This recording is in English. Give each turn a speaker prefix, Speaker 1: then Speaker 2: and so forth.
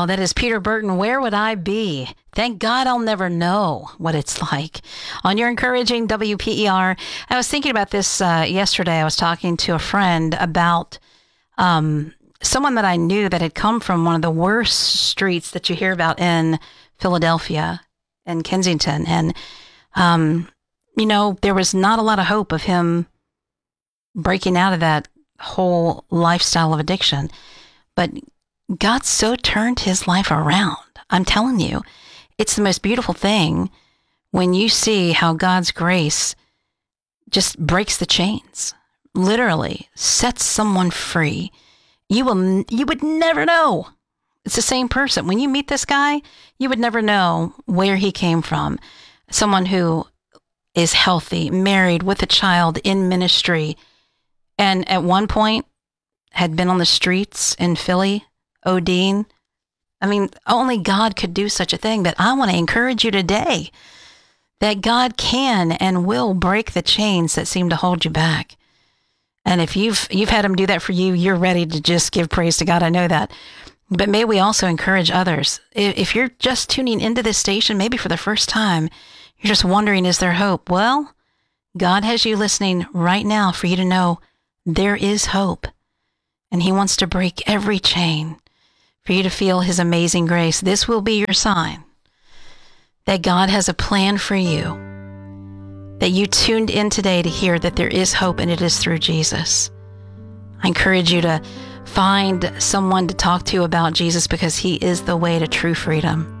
Speaker 1: Oh, that is Peter Burton. Where would I be? Thank God I'll never know what it's like. On your encouraging WPER, I was thinking about this yesterday. I was talking to a friend about someone that I knew that had come from one of the worst streets that you hear about in Philadelphia and Kensington. And, there was not a lot of hope of him breaking out of that whole lifestyle of addiction. But God so turned his life around. I'm telling you, it's the most beautiful thing when you see how God's grace just breaks the chains, literally sets someone free. You would never know. It's the same person. When you meet this guy, you would never know where he came from. Someone who is healthy, married with a child, in ministry, and at one point had been on the streets in Philly, ODing. I mean, only God could do such a thing. But I want to encourage you today that God can and will break the chains that seem to hold you back. And if you've had him do that for you, you're ready to just give praise to God. I know that. But may we also encourage others. If you're just tuning into this station, maybe for the first time, you're just wondering, is there hope? Well, God has you listening right now for you to know there is hope. And he wants to break every chain for you to feel his amazing grace. This will be your sign that God has a plan for you, that you tuned in today to hear that there is hope, and it is through Jesus. I encourage you to find someone to talk to about Jesus, because he is the way to true freedom.